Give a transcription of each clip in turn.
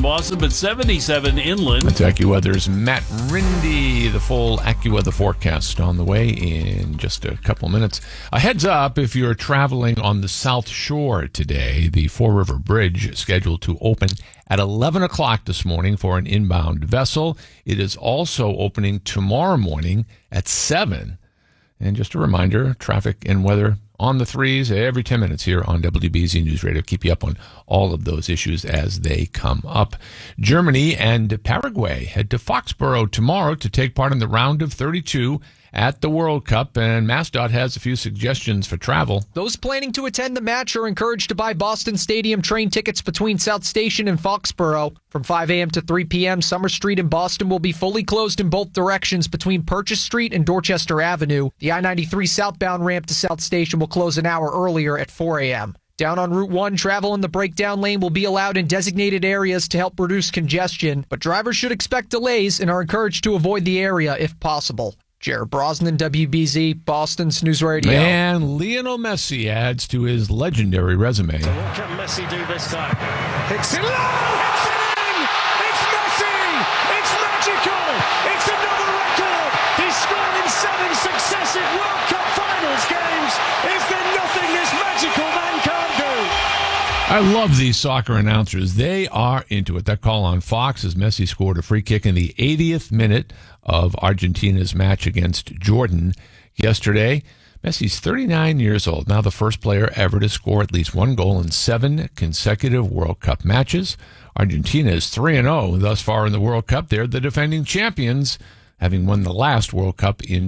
Boston, but 77 inland. That's AccuWeather's Matt Rindy. The full AccuWeather forecast on the way in just a couple minutes. A heads up if you're traveling on the South Shore today. The Fore River Bridge is scheduled to open at 11 o'clock this morning for an inbound vessel. It is also opening tomorrow morning at 7. And just a reminder, traffic and weather on the threes every 10 minutes here on WBZ News Radio. Keep you up on all of those issues as they come up. Germany and Paraguay head to Foxborough tomorrow to take part in the round of 32 at the World Cup, and MassDOT has a few suggestions for travel. Those planning to attend the match are encouraged to buy Boston Stadium train tickets between South Station and Foxborough. From 5 a.m. to 3 p.m., Summer Street in Boston will be fully closed in both directions between Purchase Street and Dorchester Avenue. The I-93 southbound ramp to South Station will close an hour earlier at 4 a.m. Down on Route 1, travel in the breakdown lane will be allowed in designated areas to help reduce congestion, but drivers should expect delays and are encouraged to avoid the area if possible. Jared Brosnan, WBZ, Boston's News Radio. And Lionel Messi adds to his legendary resume. So what can Messi do this time? Hits it low! Hits it in! It's Messi! It's magical! It's another record! He's scored in 7 successive World Cup Finals games! Is there nothing this magical man can't do? I love these soccer announcers. They are into it. That call on Fox as Messi scored a free kick in the 80th minute of Argentina's match against Jordan yesterday. Messi's 39 years old, now the first player ever to score at least one goal in 7 consecutive World Cup matches. Argentina is 3-0 thus far in the World Cup. They're the defending champions, having won the last World Cup in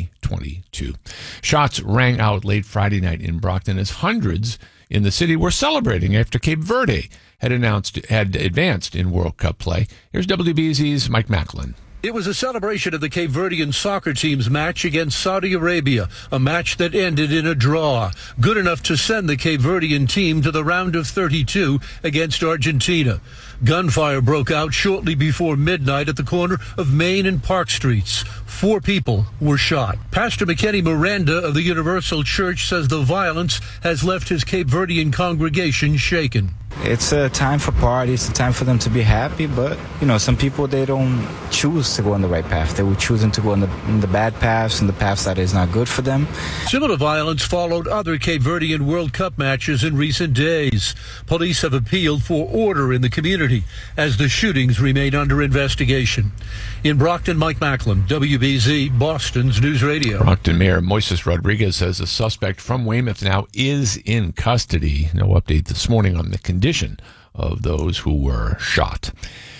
2022. Shots rang out late Friday night in Brockton as hundreds in the city were celebrating after Cape Verde had advanced in World Cup play. Here's WBZ's Mike Macklin. It was a celebration of the Cape Verdean soccer team's match against Saudi Arabia, a match that ended in a draw, good enough to send the Cape Verdean team to the round of 32 against Argentina. Gunfire broke out shortly before midnight at the corner of Main and Park Streets. 4 people were shot. Pastor McKenny Miranda of the Universal Church says the violence has left his Cape Verdean congregation shaken. It's a time for parties, a time for them to be happy, but, some people, they don't choose to go on the right path. They were choosing to go on the bad paths and the paths that is not good for them. Similar violence followed other Cape Verdean World Cup matches in recent days. Police have appealed for order in the community as the shootings remain under investigation. In Brockton, Mike Macklin, WBZ, Boston's News Radio. Brockton Mayor Moises Rodriguez says a suspect from Weymouth now is in custody. No update this morning on the condition of those who were shot.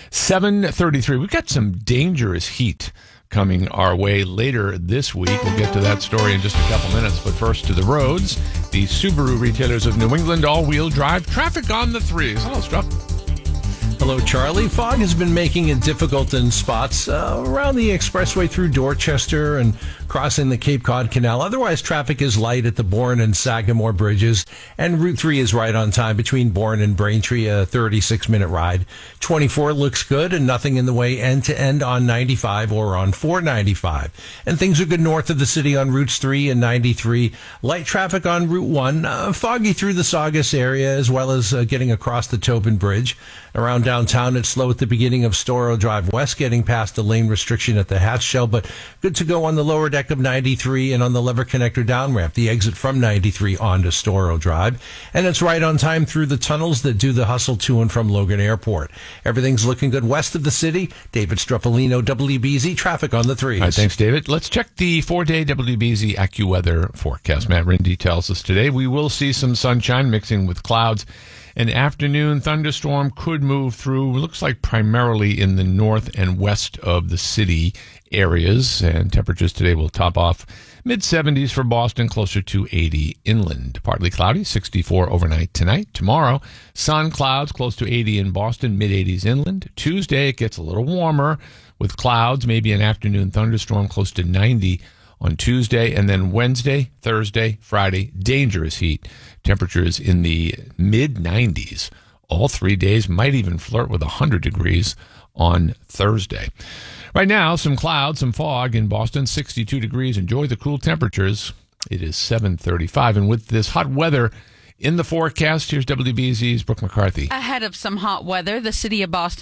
7:33. We've got some dangerous heat coming our way later this week. We'll get to that story in just a couple minutes. But first to the roads. The Subaru retailers of New England all-wheel drive traffic on the threes. Hello, Strupp. Hello, Charlie. Fog has been making it difficult in spots around the expressway through Dorchester and crossing the Cape Cod Canal. Otherwise, traffic is light at the Bourne and Sagamore bridges, and Route 3 is right on time between Bourne and Braintree, a 36-minute ride. 24 looks good and nothing in the way end-to-end on 95 or on 495. And things are good north of the city on Routes 3 and 93. Light traffic on Route 1, foggy through the Saugus area, as well as getting across the Tobin Bridge. Around downtown, it's slow at the beginning of Storrow Drive West, getting past the lane restriction at the Hatch Shell, but good to go on the lower deck of 93 and on the Lever Connector down ramp, the exit from 93 onto Storrow Drive. And it's right on time through the tunnels that do the hustle to and from Logan Airport. Everything's looking good west of the city. David Struffolino, WBZ, traffic on the threes. All right, thanks, David. Let's check the 4-day WBZ AccuWeather forecast. Matt Rindy tells us today we will see some sunshine mixing with clouds. An afternoon thunderstorm could move through, looks like primarily in the north and west of the city areas, and temperatures today will top off mid-70s for Boston, closer to 80 inland. Partly cloudy, 64 overnight tonight. Tomorrow, sun, clouds, close to 80 in Boston, mid-80s inland. Tuesday, it gets a little warmer with clouds, maybe an afternoon thunderstorm, close to 90 on Tuesday, and then Wednesday, Thursday, Friday, dangerous heat. Temperatures in the mid-90s all 3 days, might even flirt with 100 degrees on Thursday. Right now, some clouds, some fog in Boston, 62 degrees. Enjoy the cool temperatures. It is 7:35, and with this hot weather in the forecast, here's WBZ's Brooke McCarthy. Ahead of some hot weather, the city of Boston